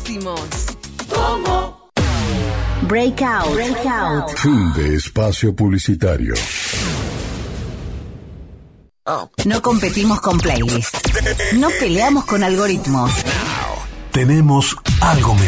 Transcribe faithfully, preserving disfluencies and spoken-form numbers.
competimos. ¿Cómo? Breakout. Breakout. Fin de espacio publicitario. No competimos con playlists. No peleamos con algoritmos. Tenemos algo mejor.